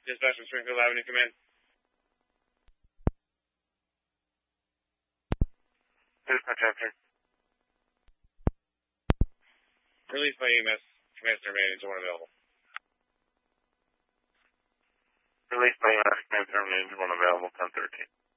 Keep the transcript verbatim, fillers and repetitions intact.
Dispatch from Springfield Avenue, come in. Dispatch after. Released by E M S. Command terminated. Engine one available. Released by E M S. Command terminated. Engine one available. ten thirteen.